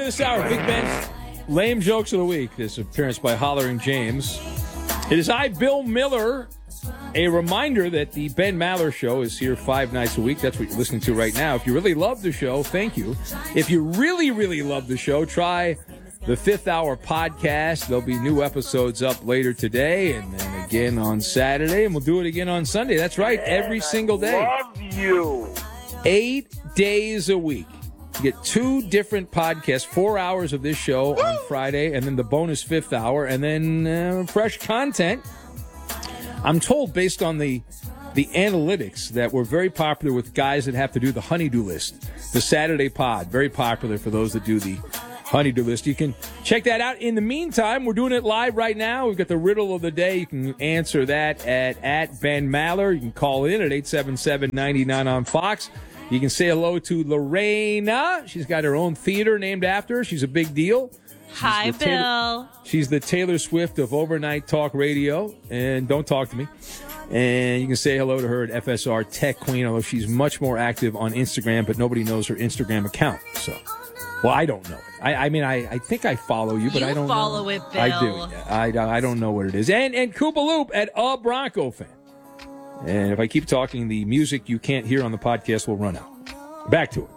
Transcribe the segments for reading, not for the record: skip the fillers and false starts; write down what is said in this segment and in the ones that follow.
this hour, Big Ben's Lame Jokes of the Week. This appearance by Hollering James. It is I, Bill Miller. A reminder that the Ben Maller Show is here 5 nights a week. That's what you're listening to right now. If you really love the show, thank you. If you really, really love the show, try the Fifth Hour podcast. There'll be new episodes up later today and then again on Saturday, and we'll do it again on Sunday. That's right, every single day. Love you. 8 days a week. You get 2 different podcasts, 4 hours of this show on Friday, and then the bonus 5th hour, and then fresh content. I'm told, based on the analytics, that we're very popular with guys that have to do the honeydew list. The Saturday pod, very popular for those that do the honeydew list. You can check that out. In the meantime, we're doing it live right now. We've got the riddle of the day. You can answer that at Ben Maller. You can call in at 877-99 on Fox. You can say hello to Lorena. She's got her own theater named after her. She's a big deal. Hi, Bill. She's the Taylor Swift of overnight talk radio. And don't talk to me. And you can say hello to her at FSR Tech Queen, although she's much more active on Instagram, but nobody knows her Instagram account. So, well, I don't know it. I think I follow you, but I don't follow know. it, Bill. I do. I don't know what it is. And Koopa Loop at A Bronco Fan. And if I keep talking, the music you can't hear on the podcast will run out. Back to it.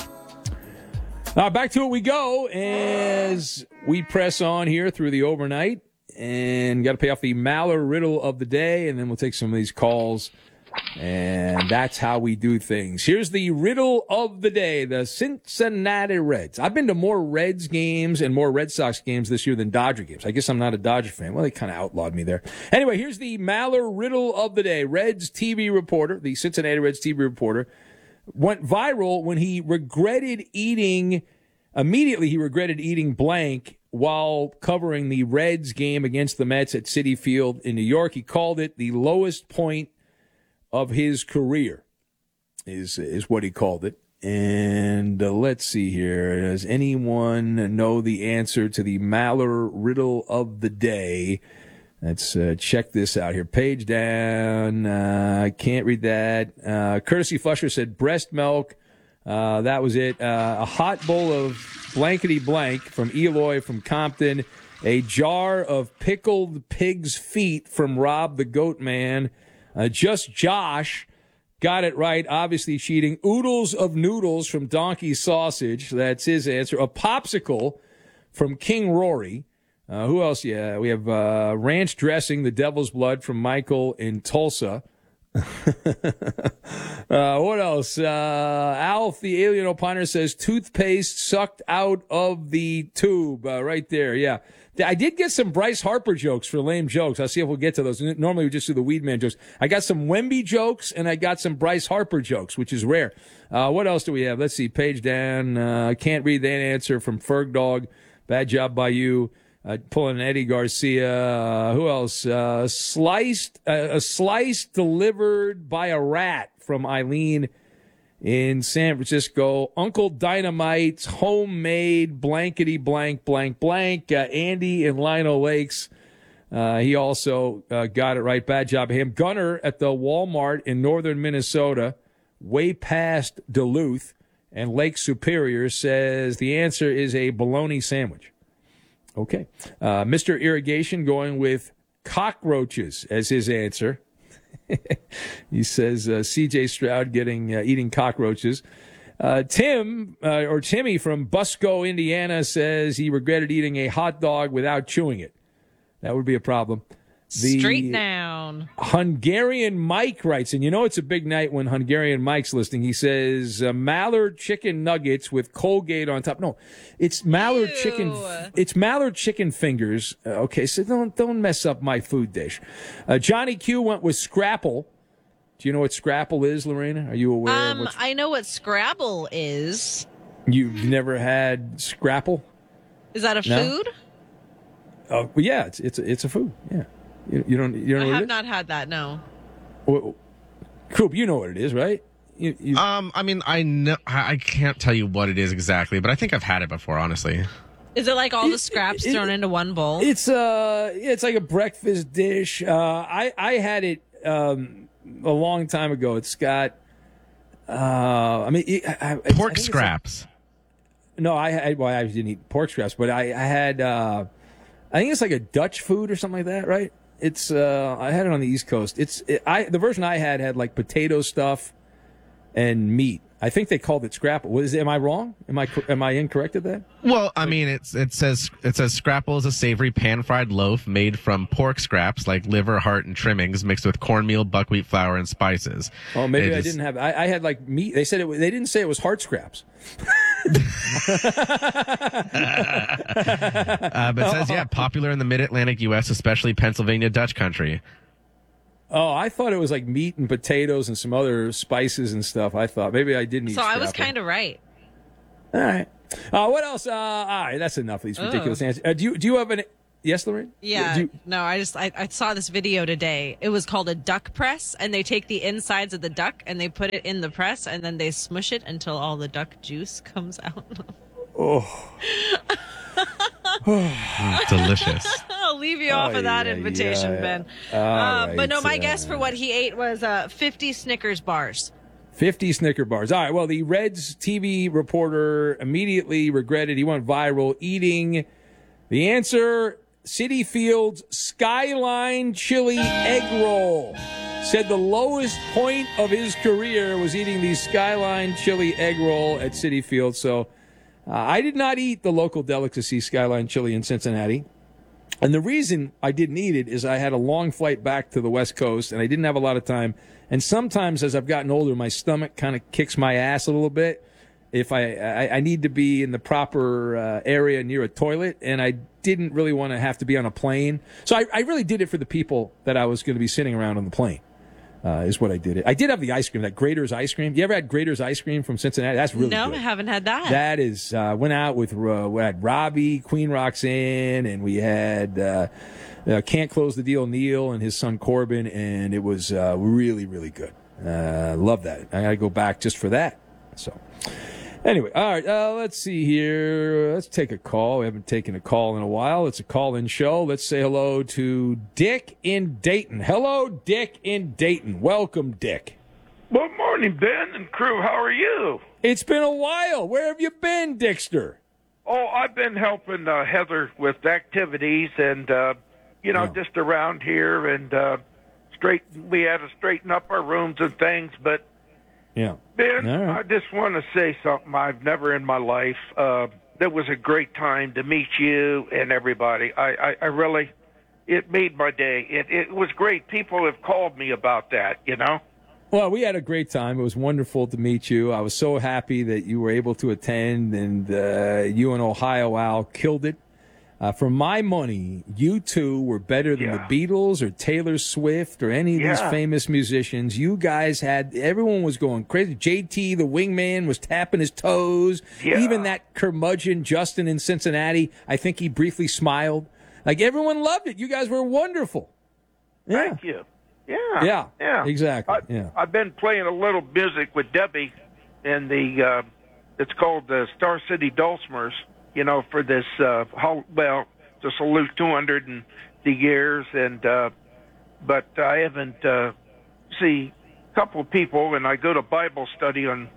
Back to it we go as we press on here through the overnight. And got to pay off the Maller riddle of the day, and then we'll take some of these calls. And that's how we do things. Here's the riddle of the day, the Cincinnati Reds. I've been to more Reds games and more Red Sox games this year than Dodger games. I guess I'm not a Dodger fan. Well, they kind of outlawed me there. Anyway, here's the Maller riddle of the day. Reds TV reporter, the Cincinnati Reds TV reporter, went viral when he immediately regretted eating blank while covering the Reds game against the Mets at Citi Field in New York. He called it the lowest point of his career, is what he called it. And let's see here. Does anyone know the answer to the Maller riddle of the day? Let's check this out here. Page down. I can't read that. Courtesy Flusher said breast milk. That was it. A hot bowl of blankety blank from Eloy from Compton. A jar of pickled pig's feet from Rob the Goat Man. Just Josh got it right. Obviously cheating. Oodles of noodles from Donkey Sausage. That's his answer. A popsicle from King Rory. Who else? Yeah, we have ranch dressing, the devil's blood from Michael in Tulsa. What else? Alf, the alien opiner, says toothpaste sucked out of the tube. Right there, yeah. I did get some Bryce Harper jokes for lame jokes. I'll see if we'll get to those. Normally we just do the Weed Man jokes. I got some Wemby jokes, and I got some Bryce Harper jokes, which is rare. What else do we have? Let's see. Page down. Can't read that answer from Ferg Dog. Bad job by you. Pulling Eddie Garcia. Who else? A slice delivered by a rat from Eileen in San Francisco. Uncle Dynamite's homemade blankety blank blank blank. Andy in Lino Lakes. He also got it right. Bad job of him. Gunner at the Walmart in northern Minnesota, way past Duluth and Lake Superior, says the answer is a bologna sandwich. Okay. Mr. Irrigation going with cockroaches as his answer. He says C.J. Stroud eating cockroaches. Timmy from Busco, Indiana, says he regretted eating a hot dog without chewing it. That would be a problem. Straight down. Hungarian Mike writes, and you know it's a big night when Hungarian Mike's listening. He says Mallard chicken nuggets with Colgate on top. No, it's Mallard chicken. It's Mallard chicken fingers. Okay, so don't mess up my food dish. Johnny Q went with Scrapple. Do you know what Scrapple is, Lorena? Are you aware? Of I know what Scrabble is. You've never had Scrapple? Is that a food? Oh, yeah, it's a food. Yeah. You don't know I what have it is? not had that, no. Well, Coop, you know what it is, right? I mean, I know I can't tell you what it is exactly, but I think I've had it before, honestly. Is it like all the scraps thrown into one bowl? It's like a breakfast dish. I had it a long time ago. It's got pork scraps. No, I didn't eat pork scraps, but I had. I think it's like a Dutch food or something like that, right? It's. I had it on the East Coast. The version I had like potato stuff and meat. I think they called it scrapple. Am I wrong? Am I incorrect at that? Well, I mean, it says scrapple is a savory pan-fried loaf made from pork scraps like liver, heart, and trimmings mixed with cornmeal, buckwheat flour, and spices. Oh, maybe I didn't have. I had like meat. They said they didn't say it was heart scraps. But it says, popular in the mid-Atlantic U.S., especially Pennsylvania Dutch country. Oh, I thought it was like meat and potatoes and some other spices and stuff. I thought maybe I didn't eat So I was scrapple. kind of right. All right. What else? All right, that's enough of these ridiculous answers. Do you have an... Yes, Lorraine? Yeah. No, I saw this video today. It was called a duck press, and they take the insides of the duck and they put it in the press, and then they smush it until all the duck juice comes out. Delicious. I'll leave you off of that invitation, Ben. Right, but no, my guess for what he ate was 50 Snickers bars. 50 Snicker bars. All right, well, the Reds TV reporter immediately regretted he went viral eating the answer, Citi Field's Skyline Chili Egg Roll. Said the lowest point of his career was eating the Skyline Chili Egg Roll at Citi Field. So I did not eat the local delicacy Skyline Chili in Cincinnati. And the reason I didn't eat it is I had a long flight back to the West Coast, and I didn't have a lot of time. And sometimes as I've gotten older, my stomach kind of kicks my ass a little bit. If I need to be in the proper area near a toilet, and I didn't really want to have to be on a plane. So I really did it for the people that I was going to be sitting around on the plane. Is what I did. I did have the ice cream, that Grater's ice cream. You ever had Grater's ice cream from Cincinnati? That's really good. No, I haven't had that. That is, went out with, we had Robbie, Queen Roxanne, and we had Can't Close the Deal Neil and his son Corbin, and it was really, really good. Love that. I got to go back just for that. So, anyway, all right, let's see here. Let's take a call. We haven't taken a call in a while. It's a call-in show. Let's say hello to Dick in Dayton. Hello, Dick in Dayton. Welcome, Dick. Good morning, Ben and crew. How are you? It's been a while. Where have you been, Dickster? Oh, I've been helping Heather with activities and, just around here and we had to straighten up our rooms and things, but yeah. Ben, right. I just want to say something I've never in my life. It was a great time to meet you and everybody. I really, it made my day. It was great. People have called me about that, Well, we had a great time. It was wonderful to meet you. I was so happy that you were able to attend, and you and Ohio Al killed it. For my money, you two were better than the Beatles or Taylor Swift or any of these famous musicians. You guys everyone was going crazy. JT, the wingman, was tapping his toes. Yeah. Even that curmudgeon, Justin in Cincinnati, I think he briefly smiled. Like, everyone loved it. You guys were wonderful. Yeah. Thank you. Yeah. Exactly. I've been playing a little music with Debbie in it's called the Star City Dulcimers, for this, to salute 200 years. But I haven't, see a couple of people, and I go to Bible study on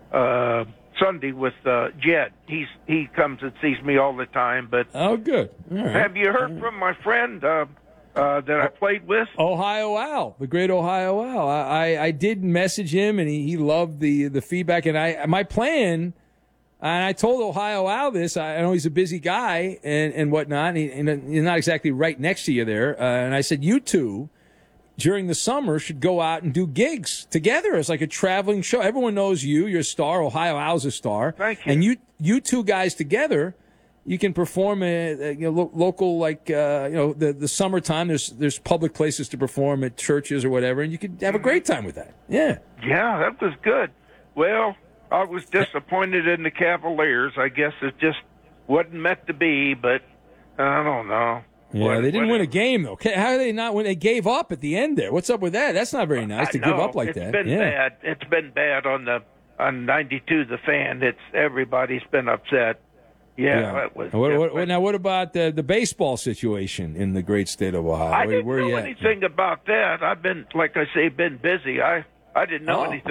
Sunday with Jed. He comes and sees me all the time. But oh, good. All right. Have you heard from my friend that I played with? Ohio Al, the great Ohio Al. I did message him, and he loved the feedback. And my plan, and I told Ohio Al this. I know he's a busy guy and whatnot. And he's not exactly right next to you there. And I said, you two, during the summer, should go out and do gigs together as like a traveling show. Everyone knows you. You're a star. Ohio Al's a star. Thank you. And you two guys together, you can perform local, like the summertime. There's public places to perform at churches or whatever, and you could have a great time with that. Yeah. Yeah, that was good. Well, I was disappointed in the Cavaliers. I guess it just wasn't meant to be, but I don't know. Yeah, they didn't win a game though. How did they not win? They gave up at the end there. What's up with that? That's not very nice to give up like that. It's been bad. It's been bad on 92. The fan. Everybody's been upset. Yeah. That was. Now, what about the baseball situation in the great state of Ohio? I didn't know anything about that. I've been, like I say, been busy. I didn't know anything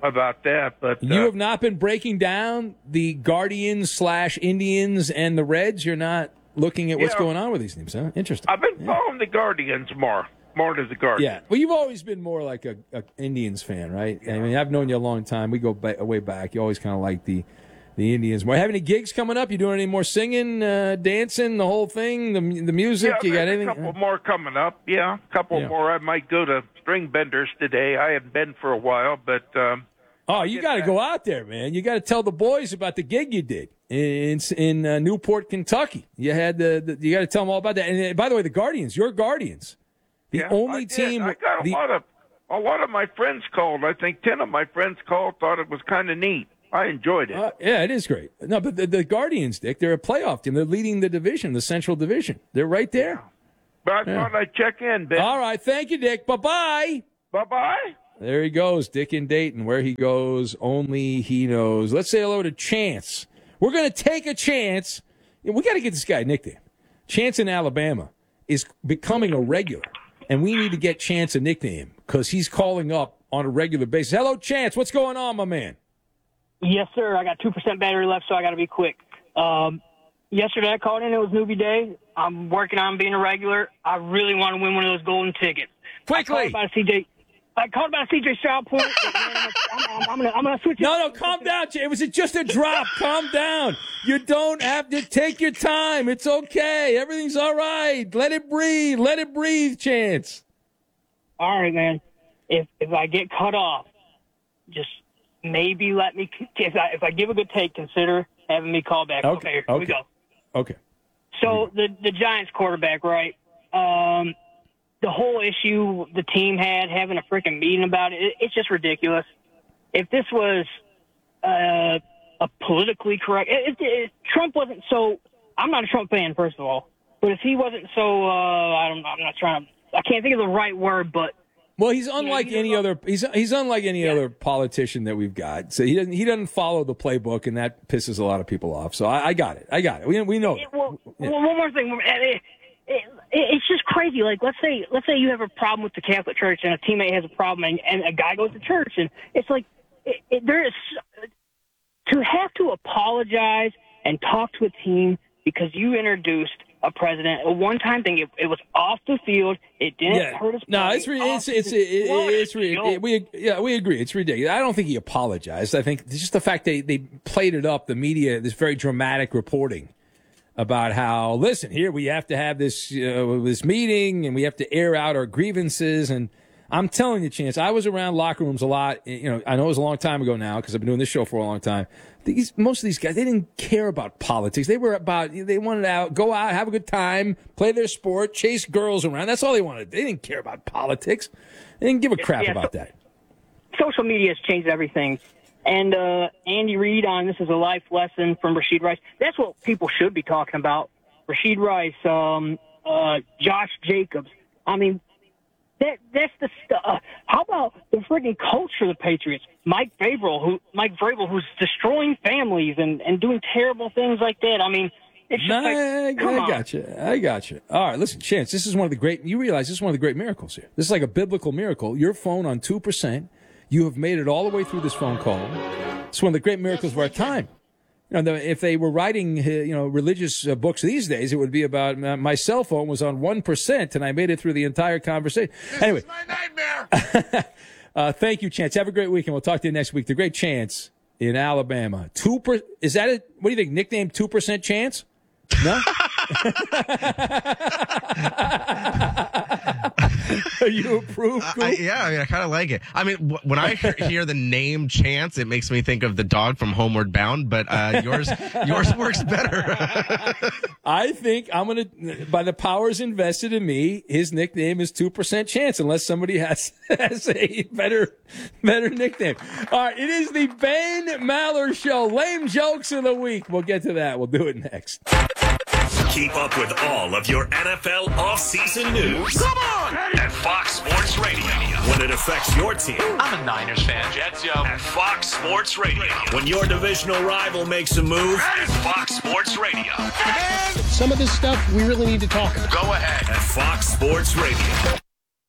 about that. But You have not been breaking down the Guardians/Indians and the Reds? You're not looking at what's going on with these teams, huh? Interesting. I've been following the Guardians more than the Guardians. Yeah. Well, you've always been more like a Indians fan, right? I mean, I've known you a long time. We go way back. You always kind of like the Indians more. Have any gigs coming up? You doing any more singing, dancing, the whole thing, the music? Yeah, you got anything? A couple more coming up. Yeah, a couple more. I might go to String Benders today. I haven't been for a while, but you got to go out there, man. You got to tell the boys about the gig you did in Newport, Kentucky. You had you got to tell them all about that. And by the way, the Guardians, your Guardians, only team. I got a lot of my friends called. I think 10 of my friends called. Thought it was kind of neat. I enjoyed it. Yeah, it is great. No, but the Guardians, Dick, they're a playoff team. They're leading the division, the Central Division. They're right there. But I thought I'd check in, Ben. All right. Thank you, Dick. Bye-bye. Bye-bye. There he goes, Dick in Dayton. Where he goes, only he knows. Let's say hello to Chance. We're going to take a chance. We got to get this guy a nickname. Chance in Alabama is becoming a regular, and we need to get Chance a nickname because he's calling up on a regular basis. Hello, Chance. What's going on, my man? Yes, sir. I got 2% battery left, so I got to be quick. Yesterday I called in. It was newbie day. I'm working on being a regular. I really want to win one of those golden tickets. Quickly. I called about a CJ Stroud point. I'm gonna switch it. No, calm down. It was just a drop. Calm down. You don't have to take your time. It's okay. Everything's all right. Let it breathe. Let it breathe, Chance. All right, man. If I get cut off, just maybe let me. If I give a good take, consider having me call back. Okay, here we go. Okay. So the Giants quarterback, right? The whole issue the team had, having a freaking meeting about it, it's just ridiculous. If this was a politically correct, if Trump wasn't so, I'm not a Trump fan, first of all, but if he wasn't so, I can't think of the right word, but. Well, he's unlike any other. He's unlike any other politician that we've got. So he doesn't follow the playbook, and that pisses a lot of people off. So I got it. We know. Well, one more thing. It's just crazy. Like, let's say you have a problem with the Catholic Church and a teammate has a problem and a guy goes to church, and it's like there is to have to apologize and talk to a team because you introduced a president, a one-time thing. It was off the field. It didn't hurt us. No, we agree. It's ridiculous. I don't think he apologized. I think it's just the fact they played it up, the media, this very dramatic reporting about how, listen, here we have to have this meeting and we have to air out our grievances. And I'm telling you, Chance, I was around locker rooms a lot. I know it was a long time ago now because I've been doing this show for a long time. Most of these guys, they didn't care about politics. They wanted to go out, have a good time, play their sport, chase girls around. That's all they wanted. They didn't care about politics. They didn't give a crap about that. Social media has changed everything. And Andy Reid on This Is a Life Lesson from Rashid Rice. That's what people should be talking about. Rashid Rice, Josh Jacobs. I mean, that's the stuff. How about the freaking culture of the Patriots? Mike Vrabel, who's destroying families and doing terrible things like that. I mean, it's just I got you. All right, listen, Chance, this is one of the great. You realize this is one of the great miracles here. This is like a biblical miracle. Your phone on 2%. You have made it all the way through this phone call. It's one of the great miracles of our time. If they were writing, religious books these days, it would be about my cell phone was on 1%, and I made it through the entire conversation. Anyway, this is my nightmare. Thank you, Chance. Have a great weekend. We'll talk to you next week. The great Chance in Alabama. 2%. Is that it? What do you think? Nickname 2% Chance? No. You approve? I kind of like it. I mean, when I hear the name Chance, it makes me think of the dog from Homeward Bound, but yours works better. I think I'm going to, by the powers invested in me, his nickname is 2% Chance, unless somebody has a better nickname. All right, it is the Ben Maller Show. Lame jokes of the week. We'll get to that. We'll do it next. Keep up with all of your NFL offseason news. Come on! At Fox Sports Radio. When it affects your team. I'm a Niners fan. Jets, yo. At Fox Sports Radio. When your divisional rival makes a move. At Fox Sports Radio. And some of this stuff we really need to talk about. Go ahead. At Fox Sports Radio.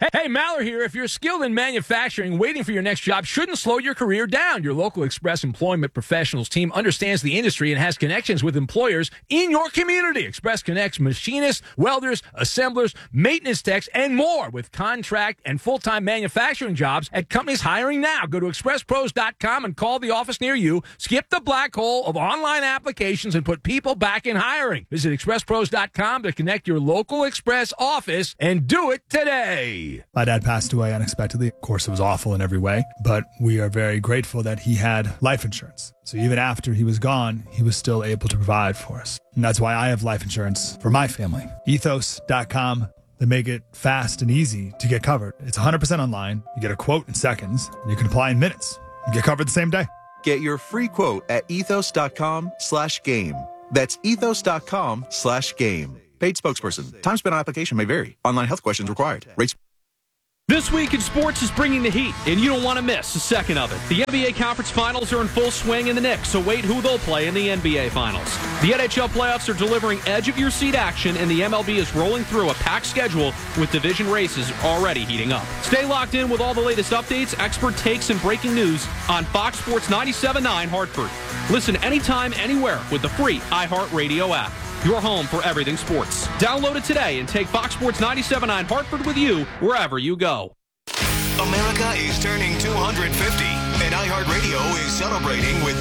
Hey, Maller here. If you're skilled in manufacturing, waiting for your next job shouldn't slow your career down. Your local Express Employment Professionals team understands the industry and has connections with employers in your community. Express connects machinists, welders, assemblers, maintenance techs, and more with contract and full-time manufacturing jobs at companies hiring now. Go to expresspros.com and call the office near you. Skip the black hole of online applications and put people back in hiring. Visit expresspros.com to connect your local Express office and do it today. My dad passed away unexpectedly. Of course, it was awful in every way, but we are very grateful that he had life insurance. So even after he was gone, he was still able to provide for us. And that's why I have life insurance for my family. Ethos.com. They make it fast and easy to get covered. It's 100% online. You get a quote in seconds, and you can apply in minutes. You get covered the same day. Get your free quote at ethos.com/game. That's ethos.com/game. Paid spokesperson. Time spent on application may vary. Online health questions required. Rates. This week in sports is bringing the heat, and you don't want to miss a second of it. The NBA Conference Finals are in full swing, and the Knicks await who they'll play in the NBA Finals. The NHL playoffs are delivering edge-of-your-seat action, and the MLB is rolling through a packed schedule with division races already heating up. Stay locked in with all the latest updates, expert takes, and breaking news on Fox Sports 97.9 Hartford. Listen anytime, anywhere with the free iHeartRadio app. Your home for everything sports. Download it today and take Fox Sports 97.9 Hartford with you wherever you go. America is turning 250, and iHeartRadio is celebrating with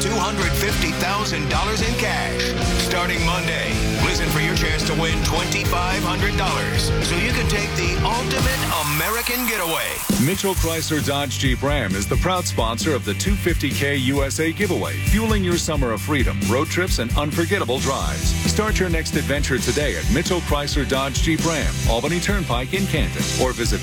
$250,000 in cash. Starting Monday, listen for your chance to win $2,500 so you can take the ultimate American getaway. Mitchell Chrysler Dodge Jeep Ram is the proud sponsor of the 250K USA giveaway, fueling your summer of freedom, road trips, and unforgettable drives. Start your next adventure today at Mitchell Chrysler Dodge Jeep Ram, Albany Turnpike in Canton, or visit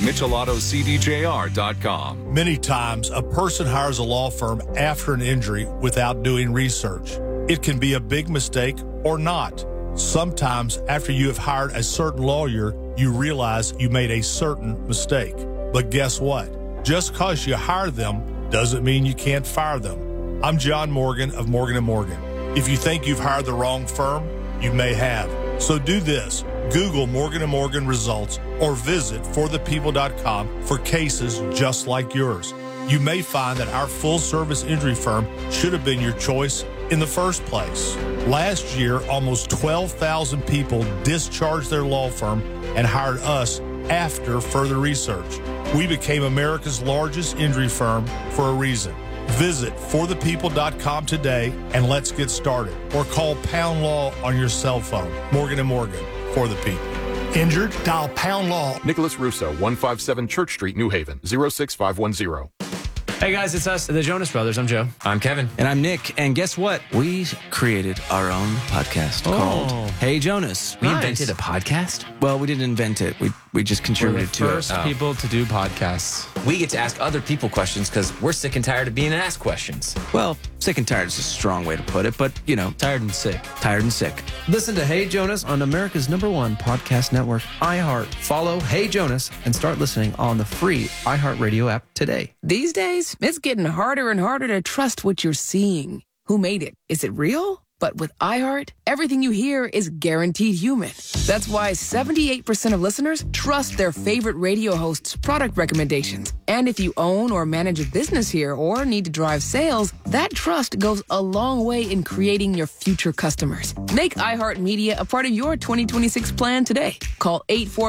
MitchellAutoCDJR.com. Many times, a person hires a law firm after an injury without doing research. It can be a big mistake or not. Sometimes, after you have hired a certain lawyer, you realize you made a certain mistake. But guess what? Just because you hire them doesn't mean you can't fire them. I'm John Morgan of Morgan & Morgan. If you think you've hired the wrong firm, you may have. So do this. Google Morgan & Morgan results or visit forthepeople.com for cases just like yours. You may find that our full-service injury firm should have been your choice in the first place. Last year, almost 12,000 people discharged their law firm and hired us after further research. We became America's largest injury firm for a reason. Visit forthepeople.com today and let's get started. Or call Pound Law on your cell phone. Morgan & Morgan, for the people. Injured? Dial Pound Law. Nicholas Russo, 157 Church Street, New Haven, 06510. Hey guys, it's us, the Jonas Brothers. I'm Joe. I'm Kevin. And I'm Nick. And guess what? We created our own podcast called Hey Jonas. We invented a podcast? Well, we didn't invent it. We just contributed to it. We're the first people to do podcasts. We get to ask other people questions because we're sick and tired of being asked questions. Well, sick and tired is a strong way to put it, but, you know. Tired and sick. Tired and sick. Listen to Hey Jonas on America's #1 podcast network, iHeart. Follow Hey Jonas and start listening on the free iHeartRadio app today. These days, it's getting harder and harder to trust what you're seeing. Who made it? Is it real? But with iHeart, everything you hear is guaranteed human. That's why 78% of listeners trust their favorite radio hosts' product recommendations. And if you own or manage a business here or need to drive sales, that trust goes a long way in creating your future customers. Make iHeartMedia a part of your 2026 plan today. Call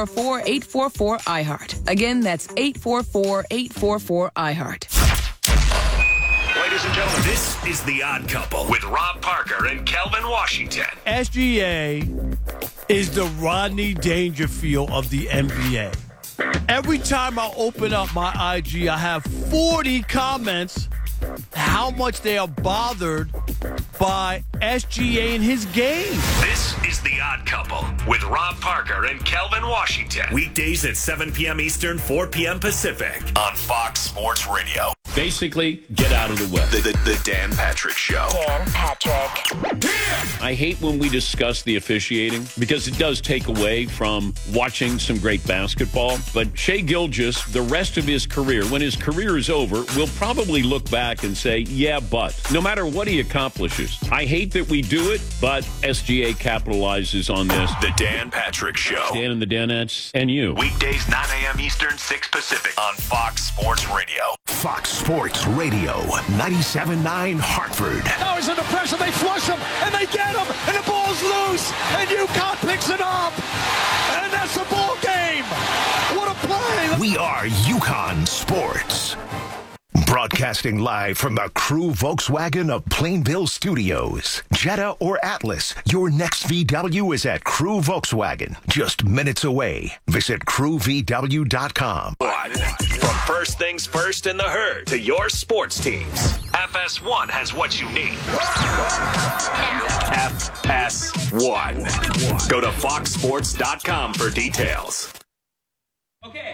844-844-iHeart. Again, that's 844-844-iHeart. Ladies and gentlemen, this is The Odd Couple with Rob Parker and Kelvin Washington. SGA is the Rodney Dangerfield of the NBA. Every time I open up my IG, I have 40 comments how much they are bothered by SGA and his game. This is The Odd Couple with Rob Parker and Kelvin Washington. Weekdays at 7 p.m. Eastern, 4 p.m. Pacific on Fox Sports Radio. Basically, get out of the way. The Dan Patrick Show. Dan Patrick. I hate when we discuss the officiating because it does take away from watching some great basketball. But Shai Gilgeous, the rest of his career, when his career is over, will probably look back and say, yeah, but no matter what he accomplishes. I hate that we do it, but SGA capitalizes on this. The Dan Patrick Show. Dan and the Danettes and you. Weekdays 9 a.m. Eastern, 6 Pacific on Fox Sports Radio. Fox Sports Radio, 97.9 Hartford. Now he's under pressure. They flush him, and they get him, and the ball's loose, and UConn picks it up, and that's the ball game. What a play. We are UConn Sports. Broadcasting live from the Crew Volkswagen of Plainville Studios. Jetta or Atlas, your next VW is at Crew Volkswagen. Just minutes away. Visit crewvw.com. From first things first in the herd to your sports teams, FS1 has what you need. FS1. Go to foxsports.com for details. Okay.